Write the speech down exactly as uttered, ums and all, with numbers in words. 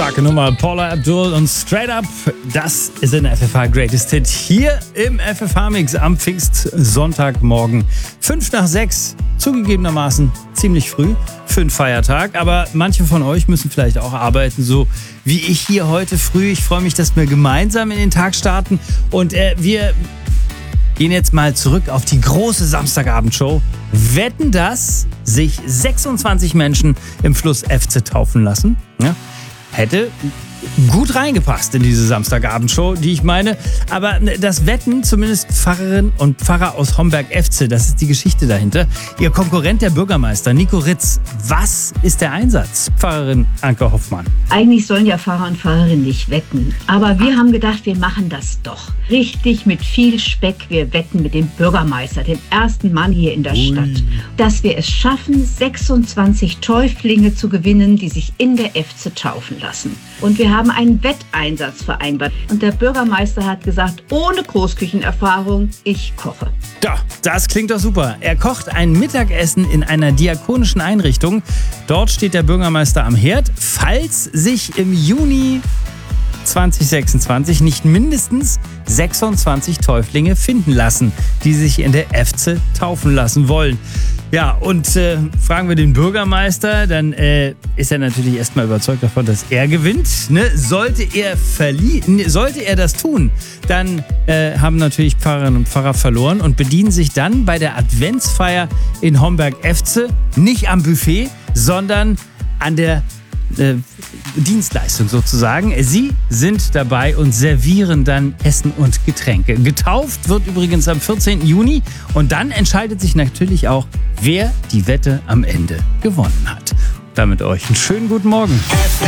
Starke Nummer, Paula Abdul und Straight Up. Das ist ein F F H Greatest Hit hier im F F H-Mix am Pfingstsonntagmorgen. Fünf nach sechs, zugegebenermaßen ziemlich früh für einen Feiertag. Aber manche von euch müssen vielleicht auch arbeiten, so wie ich hier heute früh. Ich freue mich, dass wir gemeinsam in den Tag starten. Und äh, wir gehen jetzt mal zurück auf die große Samstagabendshow. Wetten, dass sich sechsundzwanzig Menschen im Fluss Efze taufen lassen? Ja, hätte gut reingepasst in diese Samstagabendshow, die ich meine. Aber das Wetten, zumindest Pfarrerin und Pfarrer aus Homberg-Efze, das ist die Geschichte dahinter. Ihr Konkurrent, der Bürgermeister Nico Ritz. Was ist der Einsatz, Pfarrerin Anke Hoffmann? Eigentlich sollen ja Pfarrer und Pfarrerinnen nicht wetten. Aber wir haben gedacht, wir machen das doch. Richtig mit viel Speck. Wir wetten mit dem Bürgermeister, dem ersten Mann hier in der Ui. Stadt. Dass wir es schaffen, sechsundzwanzig Täuflinge zu gewinnen, die sich in der Efze taufen lassen. Und wir haben einen Wetteinsatz vereinbart. Und der Bürgermeister hat gesagt, ohne Großküchenerfahrung, ich koche. Ja, das klingt doch super. Er kocht ein Mittagessen in einer diakonischen Einrichtung. Dort steht der Bürgermeister am Herd. Falls sich im Juni zwanzig sechsundzwanzig nicht mindestens sechsundzwanzig Täuflinge finden lassen, die sich in der Efze taufen lassen wollen. Ja, und äh, fragen wir den Bürgermeister, dann äh, ist er natürlich erstmal überzeugt davon, dass er gewinnt. Ne? Sollte er verli- sollte er das tun, dann äh, haben natürlich Pfarrerinnen und Pfarrer verloren und bedienen sich dann bei der Adventsfeier in Homberg-Efze nicht am Buffet, sondern an der Äh, Dienstleistung sozusagen. Sie sind dabei und servieren dann Essen und Getränke. Getauft wird übrigens am vierzehnten Juni und dann entscheidet sich natürlich auch, wer die Wette am Ende gewonnen hat. Damit euch einen schönen guten Morgen. F